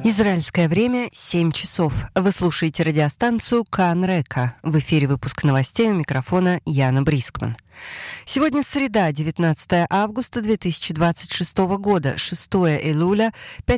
Израильское время 7 часов. Вы слушаете радиостанцию Кан Река. В эфире выпуск новостей, у микрофона Яна Брискман. Сегодня среда, 19 августа 2026 года, 6 Элуля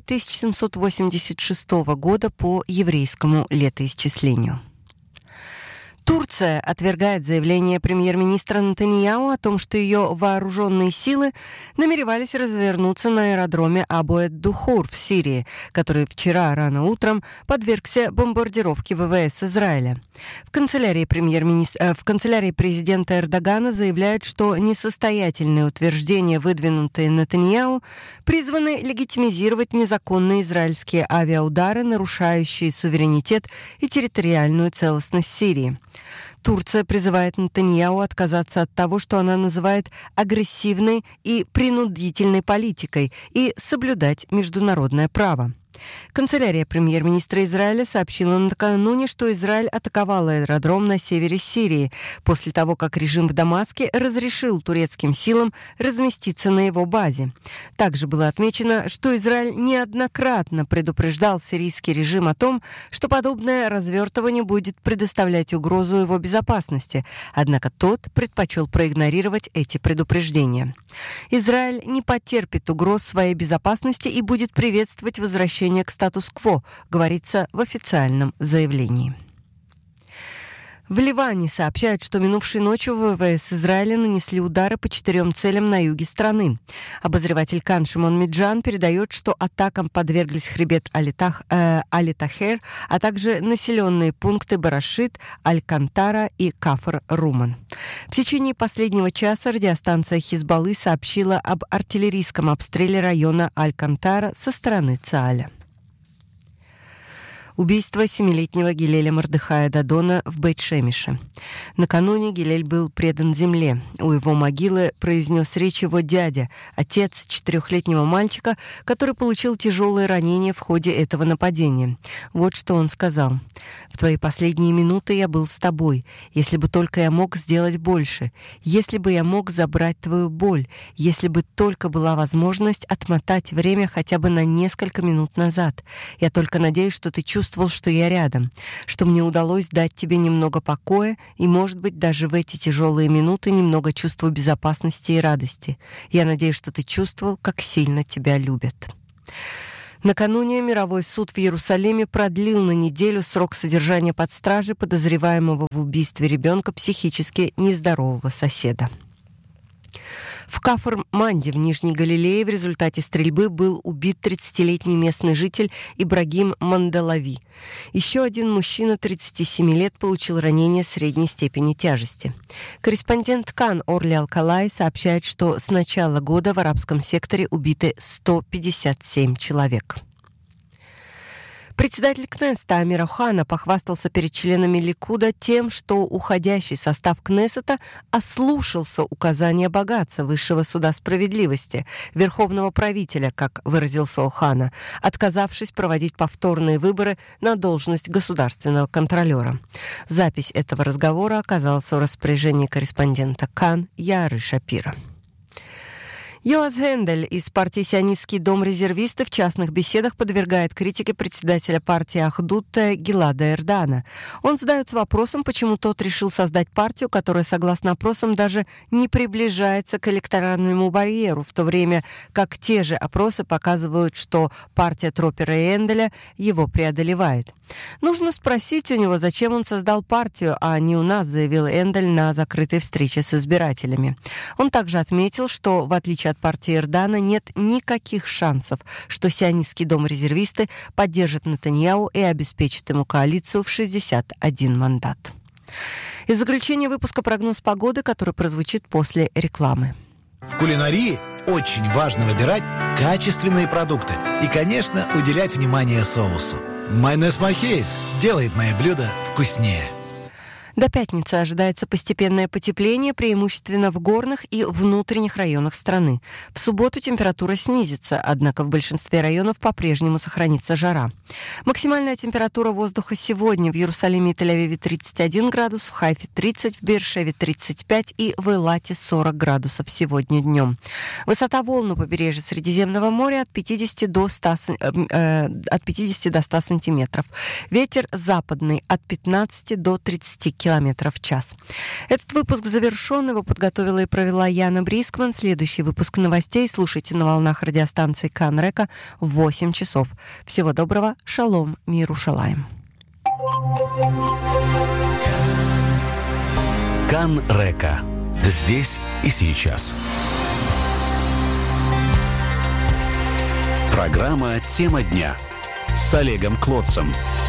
5786 года по еврейскому летоисчислению. Турция отвергает заявление премьер-министра Нетаньяху о том, что ее вооруженные силы намеревались развернуться на аэродроме Абу-эд-Духур в Сирии, который вчера рано утром подвергся бомбардировке ВВС Израиля. В канцелярии президента Эрдогана заявляют, что несостоятельные утверждения, выдвинутые Нетаньяху, призваны легитимизировать незаконные израильские авиаудары, нарушающие суверенитет и территориальную целостность Сирии. Турция призывает Нетаньяху отказаться от того, что она называет агрессивной и принудительной политикой, и соблюдать международное право. Канцелярия премьер-министра Израиля сообщила накануне, что Израиль атаковал аэродром на севере Сирии после того, как режим в Дамаске разрешил турецким силам разместиться на его базе. Также было отмечено, что Израиль неоднократно предупреждал сирийский режим о том, что подобное развертывание будет предоставлять угрозу его безопасности, однако тот предпочел проигнорировать эти предупреждения. Израиль не потерпит угроз своей безопасности и будет приветствовать возвращение к статус-кво, говорится в официальном заявлении. В Ливане сообщают, что минувшей ночью ВВС Израиля нанесли удары по 4 целям на юге страны. Обозреватель Кан Шимон Миджан передает, что атакам подверглись хребет Али-Тахер, а также населенные пункты Барашит, Аль-Кантара и Кафр-Руман. В течение последнего часа радиостанция Хизбаллы сообщила об артиллерийском обстреле района Аль-Кантара со стороны Цааля. Убийство 7-летнего Гилеля Мордехая Дадона в Бейт-Шемише. Накануне Гилель был предан земле. У его могилы произнес речь его дядя, отец 4-летнего мальчика, который получил тяжелые ранения в ходе этого нападения. Вот что он сказал. «В твои последние минуты я был с тобой. Если бы только я мог сделать больше. Если бы я мог забрать твою боль. Если бы только была возможность отмотать время хотя бы на несколько минут назад. Я только надеюсь, что ты чувствуешь, что я рядом, что мне удалось дать тебе немного покоя и, может быть, даже в эти тяжелые минуты немного чувства безопасности и радости. Я надеюсь, что ты чувствовал, как сильно тебя любят». Накануне мировой суд в Иерусалиме продлил на неделю срок содержания под стражей подозреваемого в убийстве ребенка психически нездорового соседа. В Кафр-Манде в Нижней Галилее в результате стрельбы был убит 30-летний местный житель Ибрагим Мандалави. Еще один мужчина 37 лет получил ранение средней степени тяжести. Корреспондент Кан Орли Алкалай сообщает, что с начала года в арабском секторе убиты 157 человек. Председатель Кнессета Амир Охана похвастался перед членами Ликуда тем, что уходящий состав Кнессета ослушался указания Багаца Высшего суда справедливости, верховного правителя, как выразился Охана, отказавшись проводить повторные выборы на должность государственного контролера. Запись этого разговора оказалась в распоряжении корреспондента Кан Яары Шапира. Йоаз Хендель из партии «Сионистский дом резервистов» в частных беседах подвергает критике председателя партии Ахдут Гилада Эрдана. Он задается вопросом, почему тот решил создать партию, которая, согласно опросам, даже не приближается к электоральному барьеру, в то время как те же опросы показывают, что партия Тропера и Энделя его преодолевает. «Нужно спросить у него, зачем он создал партию, а не у нас», заявил Эндель на закрытой встрече с избирателями. Он также отметил, что, в отличие от партии Эрдана, нет никаких шансов, что сионистский дом резервисты поддержит Нетаньяху и обеспечит ему коалицию в 61 мандат. Из заключения выпуска прогноз погоды, который прозвучит после рекламы. В кулинарии очень важно выбирать качественные продукты и, конечно, уделять внимание соусу. Майонез Махеев делает мои блюда вкуснее. До пятницы ожидается постепенное потепление, преимущественно в горных и внутренних районах страны. В субботу температура снизится, однако в большинстве районов по-прежнему сохранится жара. Максимальная температура воздуха сегодня в Иерусалиме и Тель-Авиве 31 градус, в Хайфе 30, в Беэр-Шеве 35 и в Эйлате 40 градусов сегодня днем. Высота волн у побережья Средиземного моря от 50 до 100 сантиметров. Ветер западный от 15 до 30 километров в час. Этот выпуск завершен. Его подготовила и провела Яна Брискман. Следующий выпуск новостей слушайте на волнах радиостанции Кан Река в 8 часов. Всего доброго. Шалом. Мир Ушалаим. Кан Река. Здесь и сейчас. Программа «Тема дня» с Олегом Клотцем.